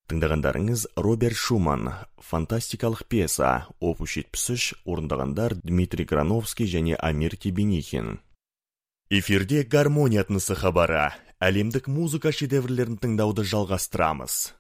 Тыңдағандарыңыз Роберт Шуман, фантастикалық пьеса, опус 73, орындағандар Дмитрий Грановский және Амир Тебенихин. Эфирде гармония тынысы хабары. Әлемдік музыка шедеврлерін тыңдауды жалғастырамыз.